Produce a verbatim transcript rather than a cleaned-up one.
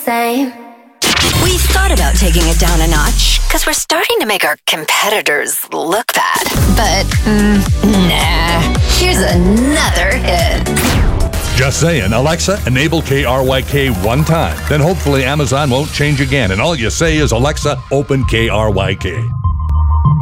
same. We thought about taking it down a notch because we're starting to make our competitors look bad. But, mm, nah. Here's another hit. Just saying, Alexa, enable K R Y K one time. Then hopefully Amazon won't change again, and all you say is, Alexa, open K R Y K.